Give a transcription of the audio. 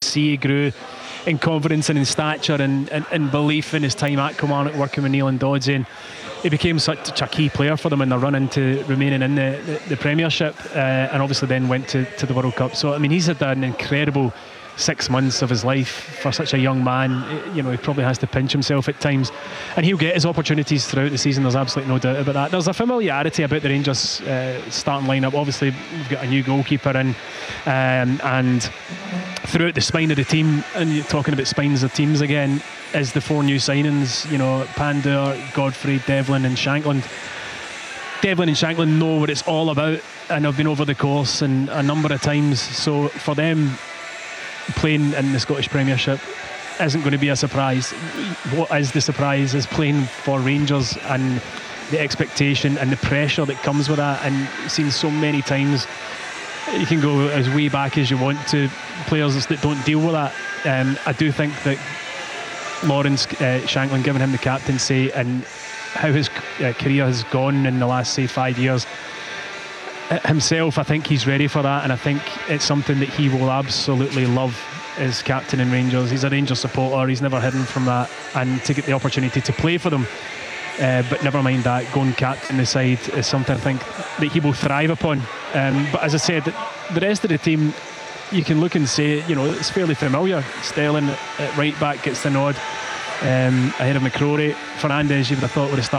see he grew in confidence and in stature and belief in his time at Kilmarnock working with Neil and Doddsy, and he became such a key player for them in their run into remaining in the Premiership, and obviously then went to the World Cup. So I mean, he's had an incredible 6 months of his life for such a young man. You know, he probably has to pinch himself at times, and he'll get his opportunities throughout the season. There's absolutely no doubt about that. There's a familiarity about the Rangers starting lineup. Obviously we've got a new goalkeeper in, and throughout the spine of the team, and you're talking about spines of teams again, is the 4 new signings, you know, Pandur, Godfrey, Devlin and Shankland. Devlin and Shankland know what it's all about and have been over the course and a number of times, so for them playing in the Scottish Premiership isn't going to be a surprise. What is the surprise is playing for Rangers and the expectation and the pressure that comes with that. And seen so many times, you can go as way back as you want to players that don't deal with that. I do think that Lawrence Shankland giving him the captaincy and how his career has gone in the last, say, 5 years, himself, I think he's ready for that, and I think it's something that he will absolutely love as captain in Rangers. He's a Rangers supporter, he's never hidden from that, and to get the opportunity to play for them, but never mind that, going captain the side is something I think that he will thrive upon. But as I said, the rest of the team, you can look and say, you know, it's fairly familiar. Sterling at right back gets the nod ahead of McCrory. Fernandes, you would have thought would have started